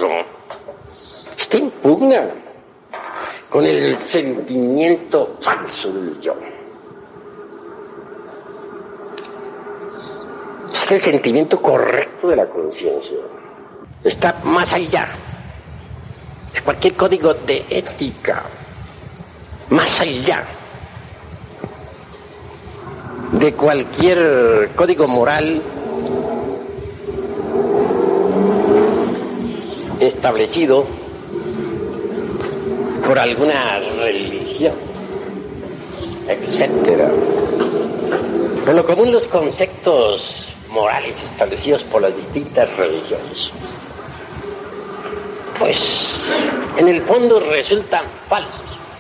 eso, esto impugna con el sentimiento falso del yo. Es el sentimiento correcto de la conciencia. Está más allá de cualquier código de ética, más allá de cualquier código moral establecido por alguna religión, etcétera. Por lo común, los conceptos morales establecidos por las distintas religiones, pues en el fondo resultan falsos.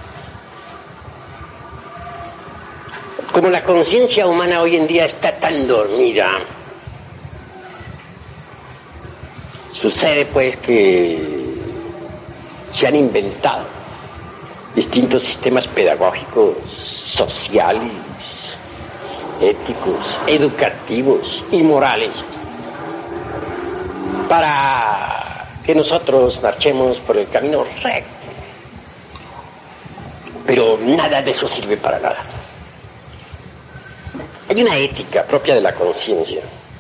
Como la conciencia humana hoy en día está tan dormida, sucede pues que se han inventado distintos sistemas pedagógicos, sociales, éticos, educativos y morales para que nosotros marchemos por el camino recto. Pero nada de eso sirve para nada. Hay una ética propia de la conciencia,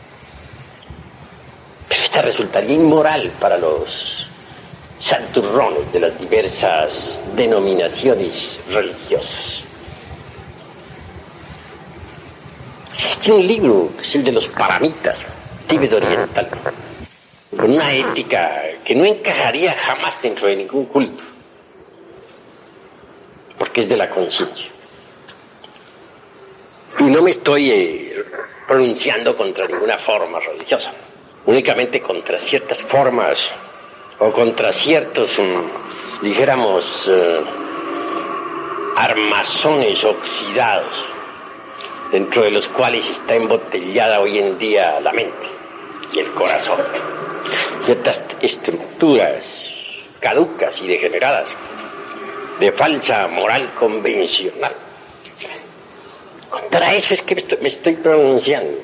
pero esta resultaría inmoral para los santurrones de las diversas denominaciones religiosas. Existe un libro que es el de los paramitas, Tíbet Oriental, con una ética que no encajaría jamás dentro de ningún culto, porque es de la conciencia. Y no me estoy pronunciando contra ninguna forma religiosa, únicamente contra ciertas formas o contra ciertos, dijéramos, armazones oxidados, dentro de los cuales está embotellada hoy en día la mente y el corazón. Ciertas estructuras caducas y degeneradas de falsa moral convencional. Contra eso es que me estoy pronunciando.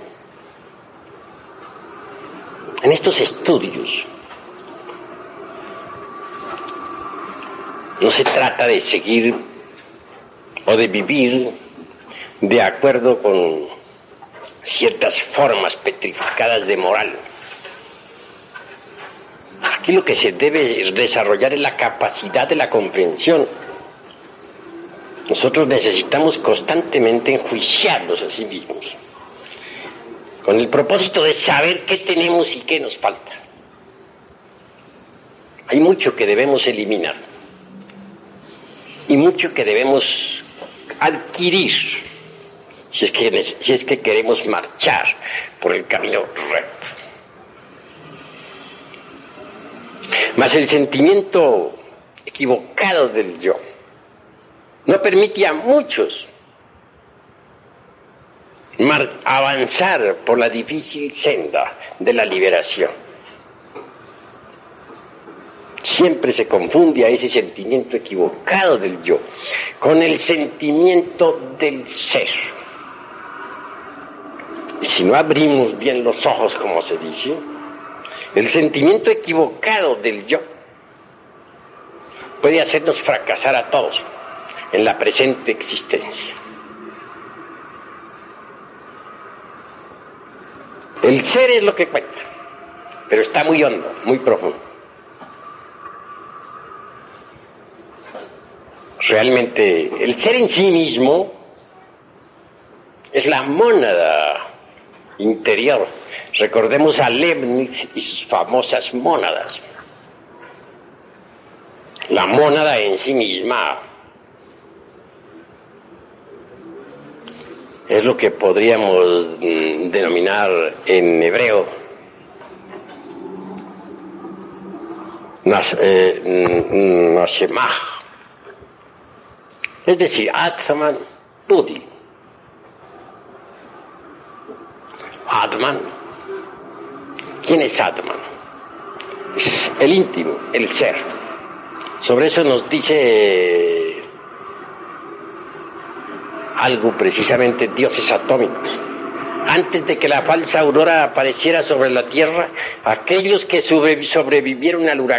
En estos estudios no se trata de seguir o de vivir de acuerdo con ciertas formas petrificadas de moral. Aquí lo que se debe desarrollar es la capacidad de la comprensión. Nosotros necesitamos constantemente enjuiciarnos a sí mismos, con el propósito de saber qué tenemos y qué nos falta. Hay mucho que debemos eliminar y mucho que debemos adquirir si es que queremos marchar por el camino recto. Mas el sentimiento equivocado del yo no permite a muchos avanzar por la difícil senda de la liberación. Siempre se confunde a ese sentimiento equivocado del yo con el sentimiento del ser. Y si no abrimos bien los ojos, como se dice, el sentimiento equivocado del yo puede hacernos fracasar a todos en la presente existencia. El ser es lo que cuenta, pero está muy hondo, muy profundo. Realmente, el ser en sí mismo es la mónada interior. Recordemos a Leibniz y sus famosas mónadas. La mónada en sí misma es lo que podríamos denominar en hebreo Nashemah, es decir, Atman Budi. Atman, ¿quién es Atman? Es el íntimo, el ser. Sobre eso nos dice algo precisamente dioses atómicos. Antes de que la falsa aurora apareciera sobre la Tierra, aquellos que sobrevivieron al huracán